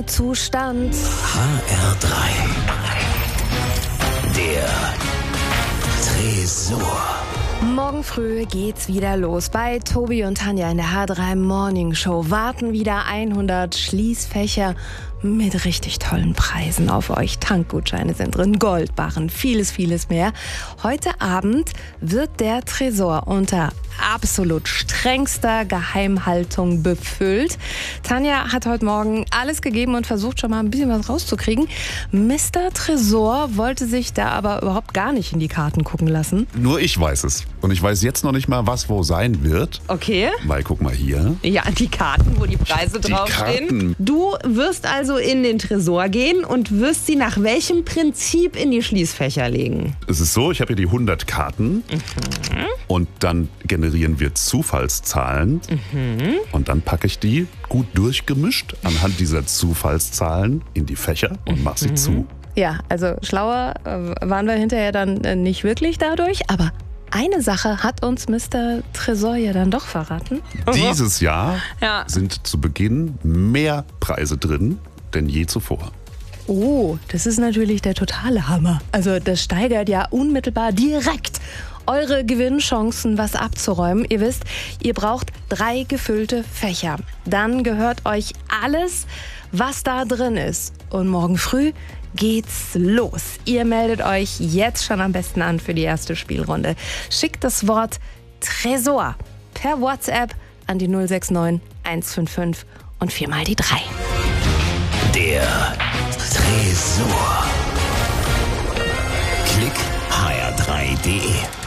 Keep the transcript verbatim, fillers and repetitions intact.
Radiozustand. H R drei. Der Tresor. Morgen früh geht's wieder los. Bei Tobi und Tanja in der H drei Morning Show warten wieder hundert Schließfächer mit richtig tollen Preisen auf euch. Tankgutscheine sind drin, Goldbarren, vieles, vieles mehr. Heute Abend wird der Tresor unter absolut strengster Geheimhaltung befüllt. Tanja hat heute Morgen alles gegeben und versucht schon mal ein bisschen was rauszukriegen. Mister Tresor wollte sich da aber überhaupt gar nicht in die Karten gucken lassen. Nur ich weiß es. Und ich weiß jetzt noch nicht mal, was wo sein wird. Okay. Weil, guck mal hier. Ja, die Karten, wo die Preise Die draufstehen. Karten. Du wirst also in den Tresor gehen und wirst sie nach welchem Prinzip in die Schließfächer legen? Es ist so, ich habe hier die hundert Karten. Mhm. Und dann generieren wir Zufallszahlen. Mhm. Und dann packe ich die gut durchgemischt anhand dieser Zufallszahlen in die Fächer und mache sie mhm. zu. Ja, also schlauer äh, waren wir hinterher dann äh, nicht wirklich dadurch, aber eine Sache hat uns Mister Tresor ja dann doch verraten. Dieses Jahr ja. sind zu Beginn mehr Preise drin denn je zuvor. Oh, das ist natürlich der totale Hammer. Also das steigert ja unmittelbar direkt eure Gewinnchancen, was abzuräumen. Ihr wisst, ihr braucht drei gefüllte Fächer. Dann gehört euch alles, was da drin ist. Und morgen früh geht's los. Ihr meldet euch jetzt schon am besten an für die erste Spielrunde. Schickt das Wort Tresor per WhatsApp an die null sechs neun eins fünf fünf und viermal die drei. Der Tresor. Klick H R drei punkt de